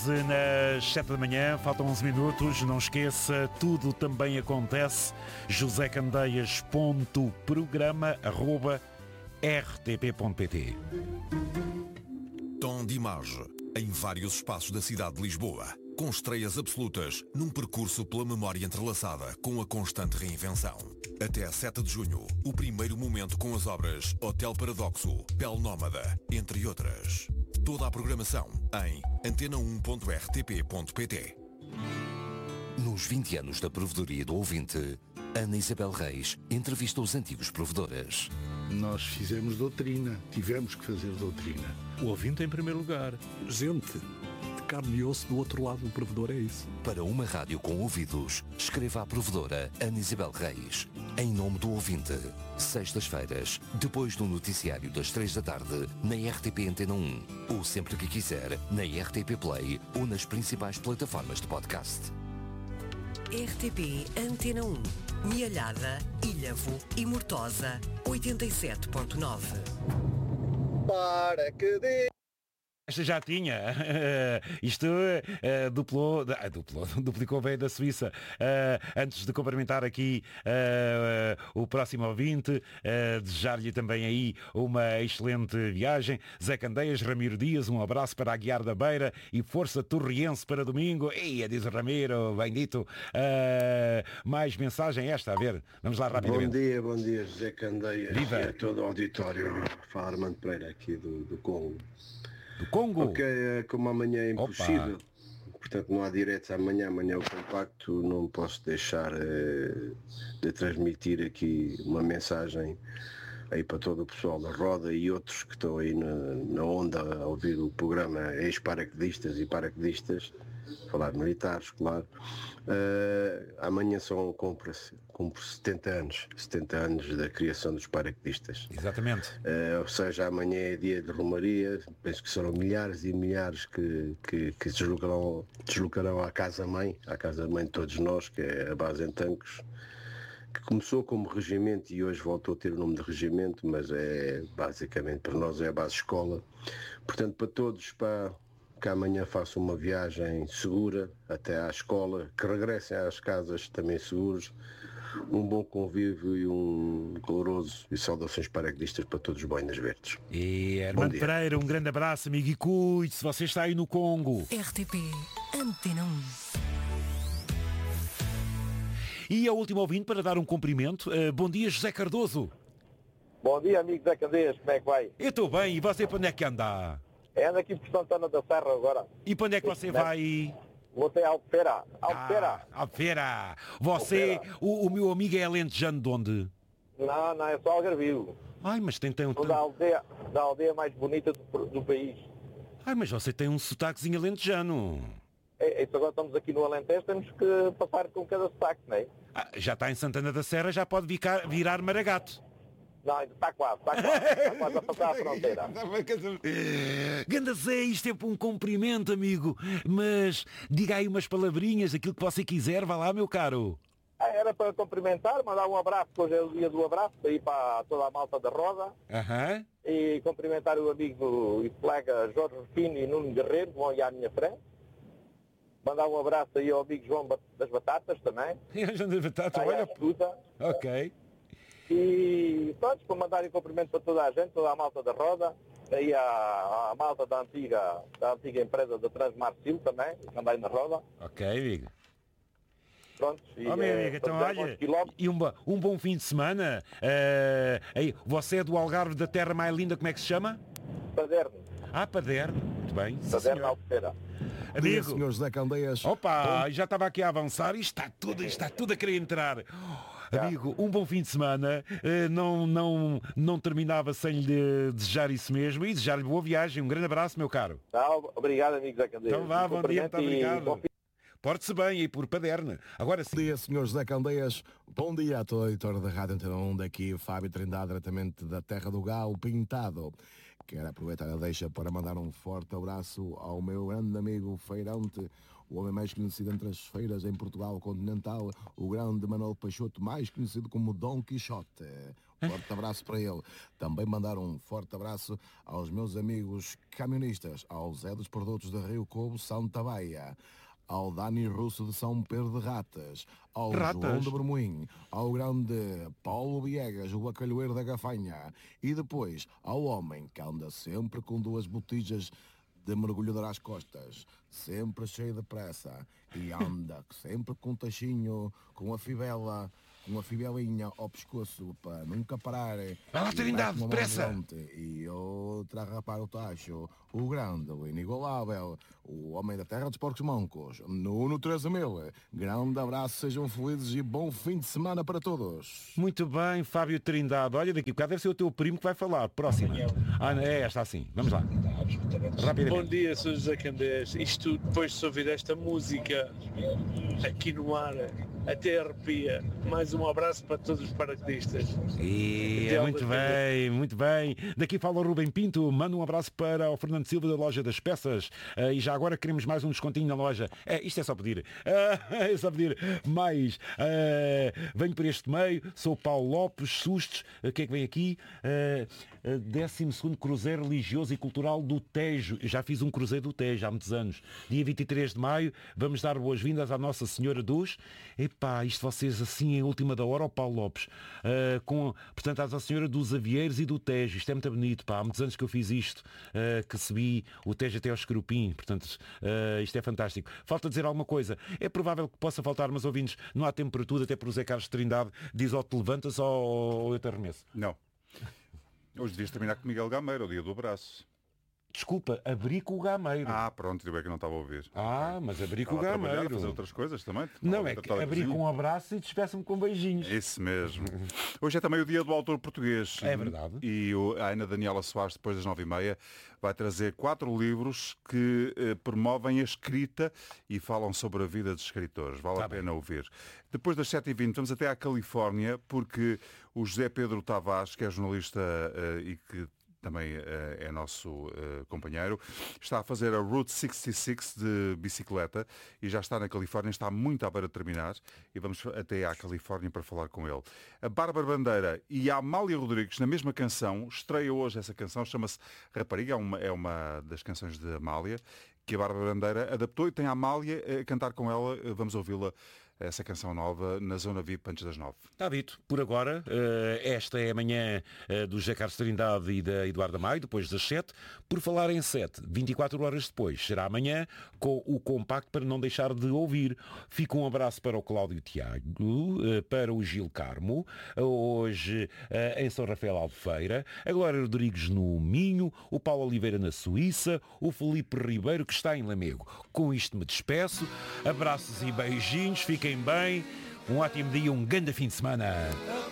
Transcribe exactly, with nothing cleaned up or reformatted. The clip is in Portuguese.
quase nas sete da manhã, faltam onze minutos, não esqueça, tudo também acontece, josé candeias ponto programa arroba r t p ponto p t. Tom de imagem em vários espaços da cidade de Lisboa, com estreias absolutas num percurso pela memória entrelaçada com a constante reinvenção. Até sete de junho, o primeiro momento com as obras Hotel Paradoxo, Pele Nómada, entre outras. Toda a programação em antena um ponto r t p ponto p t. Nos vinte anos da provedoria do ouvinte, Ana Isabel Reis entrevista os antigos provedores. Nós fizemos doutrina, tivemos que fazer doutrina. O ouvinte em primeiro lugar. Gente de carne e osso do outro lado do provedor, é isso. Para uma rádio com ouvidos, escreva à provedora Ana Isabel Reis. Em nome do ouvinte. Sextas-feiras, depois do noticiário das três da tarde, na R T P Antena um. Ou sempre que quiser, na R T P Play ou nas principais plataformas de podcast. R T P Antena um. Mialhada, Ilhavo e Mortosa, oitenta e sete ponto nove. Para que dê... Esta já tinha, isto uh, duplou, uh, duplou, duplicou bem da Suíça. Uh, antes de cumprimentar aqui uh, uh, o próximo ouvinte, uh, desejar-lhe também aí uma excelente viagem. Zé Candeias, Ramiro Dias, um abraço para a Guiar da Beira e força torriense para domingo. Eia, diz o Ramiro, bem dito. Uh, mais mensagem esta, a ver, vamos lá rapidamente. Bom dia, bom dia, Zé Candeias. Viva. E a todo o auditório. Fala Armando Pereira aqui do, do Congo. Do Congo? Ok, como amanhã é impossível, Opa. Portanto não há diretos amanhã, amanhã é o compacto, não posso deixar eh, de transmitir aqui uma mensagem aí para todo o pessoal da Roda e outros que estão aí na, na onda a ouvir o programa ex-paraquedistas e paraquedistas, falar militares, claro. Uh, amanhã são cumpre-se setenta anos, setenta anos da criação dos paraquedistas. Exatamente. Uh, ou seja, amanhã é dia de romaria, penso que serão milhares e milhares que, que, que se deslocarão, deslocarão à casa-mãe, à casa-mãe de todos nós, que é a base em Tancos, que começou como regimento e hoje voltou a ter o nome de regimento, mas é basicamente, para nós é a base escola. Portanto, para todos, para que amanhã façam uma viagem segura até à escola, que regressem às casas também seguros, um bom convívio e um caloroso e saudações paraquedistas para todos os Boinas Verdes. E Armando Pereira, um grande abraço, amigo, e cuide-se, você está aí no Congo. R T P Antena um. E a última ouvinte para dar um cumprimento. Uh, bom dia, José Cardoso. Bom dia, amigo Zé Candeias, como é que vai? Eu estou bem, e você para onde é que anda? Ando aqui por Santana da Serra agora. E para onde é que você vai? Vou até Albufeira. Albufeira. Ah, Albufeira. Você, Albufeira. O, o meu amigo é alentejano de onde? Não, não, é só Algarvio. Ai, mas tem, tem um... Da aldeia, da aldeia mais bonita do, do país. Ai, mas você tem um sotaquezinho alentejano. É, é isso, agora estamos aqui no Alentejo, temos que passar com cada sotaque, não é? Ah, já está em Santana da Serra, já pode virar, virar Maragato. Não, ainda está quase, está quase, está quase a passar a fronteira. Ganda Zé, isto é para um cumprimento, amigo, mas diga aí umas palavrinhas, aquilo que você quiser, vá lá, meu caro. Ah, era para cumprimentar, mandar um abraço, hoje é o dia do abraço, aí para toda a malta da Roda. Uhum. E cumprimentar o amigo e colega Jorge Rufino e Nuno Guerreiro, que vão aí à minha frente. Mandar um abraço aí ao amigo João das Batatas também. João das Batatas, olha. Escuta. Ok. E pronto, para mandar um cumprimento para toda a gente, toda a malta da Roda, aí a, a malta da antiga, da antiga empresa da Transmarcil também, que anda aí na Roda. Ok, amigo. Pronto, e, oh, meu é, amigo, então olha, e um, um bom fim de semana. Uh, aí, você é do Algarve, da terra mais linda, como é que se chama? Paderno. Ah, Paderno, muito bem. Paderno Albufeira. Amigo. senhor José Candeias. Opa, já estava aqui a avançar e está tudo, está tudo a querer entrar. Oh, amigo, um bom fim de semana. Uh, não, não, não terminava sem lhe desejar isso mesmo e desejar-lhe boa viagem. Um grande abraço, meu caro. Não, obrigado, amigo José Candeias. Então vá, bom dia, muito obrigado. E... Porte-se bem aí por Paderno. Agora sim. Bom dia, senhor José Candeias. Bom dia a toda a editora da Rádio Antena um, daqui Fábio Trindade, diretamente da Terra do Galo Pintado. Quero aproveitar a deixa para mandar um forte abraço ao meu grande amigo feirante, o homem mais conhecido entre as feiras em Portugal continental, o grande Manuel Peixoto, mais conhecido como Dom Quixote. Forte abraço para ele. Também mandar um forte abraço aos meus amigos camionistas, ao Zé dos Produtos de Rio Cobo, Santa Baia, ao Dani Russo de São Pedro de Ratas, ao Ratas. João de Bermoim, ao grande Paulo Viegas, o bacalhoeiro da Gafanha, e depois ao homem que anda sempre com duas botijas de mergulhador às costas, sempre cheio de pressa, e anda sempre com um tachinho, com a fivela, com a fivelinha ao pescoço para nunca parar. Vai lá, Trindade, depressa! E outra a rapar o tacho, o grande, o inigualável, o homem da terra dos porcos mancos, Nuno treze mil. Grande abraço, sejam felizes e bom fim de semana para todos. Muito bem, Fábio Trindade. Olha, daqui a bocado deve ser o teu primo que vai falar. Próxima. Ah, é esta assim. Vamos lá. Rapidamente. Bom dia, sou José Candés. Isto, depois de ouvir esta música aqui no ar, até arrepia. Mais um abraço para todos os paraquedistas. E, muito bem, muito bem. Daqui fala o Rubem Pinto. Manda um abraço para o Fernando Silva da Loja das Peças. Uh, e já agora queremos mais um descontinho na loja. É, isto é só pedir. Uh, é só pedir mais. Uh, venho por este meio. Sou Paulo Lopes, Sustes. O que é que vem aqui? Uh, décimo segundo Cruzeiro Religioso e Cultural do Tejo. Eu já fiz um cruzeiro do Tejo há muitos anos. Dia vinte e três de maio. Vamos dar boas-vindas à Nossa Senhora dos... Epá, isto vocês assim em última da hora, ao Paulo Lopes. Uh, com, portanto, à Nossa Senhora dos Avieiros e do Tejo. Isto é muito bonito, pá. Há muitos anos que eu fiz isto. Uh, que subi o Tejo até ao Escarupim. Portanto, uh, isto é fantástico. Falta dizer alguma coisa. É provável que possa faltar, mas ouvintes, não há tempo para tudo, até por José Carlos Trindade diz ou te levantas ou, ou eu te arremesso. Não. Hoje devias terminar com Miguel Gameiro, o dia do abraço. Desculpa, abri com o Gameiro. Ah, pronto, eu é que não estava a ouvir. Ah, mas abri com o Estava a trabalhar, Gameiro. a fazer outras coisas também. Não, é que abri com um abraço e despeço-me com beijinhos. Isso mesmo. Hoje é também o dia do autor português. É verdade. E o, a Ana Daniela Soares, depois das nove e meia, vai trazer quatro livros que eh, promovem a escrita e falam sobre a vida dos escritores. Vale tá a pena bem. ouvir. Depois das sete e vinte vamos até à Califórnia, porque o José Pedro Tavares, que é jornalista uh, e que também uh, é nosso uh, companheiro, está a fazer a Route sessenta e seis de bicicleta e já está na Califórnia, está muito à beira de terminar e vamos até à Califórnia para falar com ele. A Bárbara Bandeira e a Amália Rodrigues na mesma canção, estreia hoje essa canção, chama-se Rapariga, é uma, é uma das canções de Amália, que a Bárbara Bandeira adaptou e tem a Amália a cantar com ela, vamos ouvi-la essa canção nova na Zona V I P antes das nove. Está dito. Por agora, uh, esta é a manhã uh, do José Carlos Trindade e da Eduardo Maio, depois das sete. Por falar em sete, vinte e quatro horas depois, será amanhã com o compacto para não deixar de ouvir. Fica um abraço para o Cláudio Tiago, uh, para o Gil Carmo, uh, hoje uh, em São Rafael Albufeira, a Glória Rodrigues no Minho, o Paulo Oliveira na Suíça, o Felipe Ribeiro que está em Lamego. Com isto me despeço. Abraços e beijinhos. Fiquem bem, um ótimo dia, um grande fim de semana.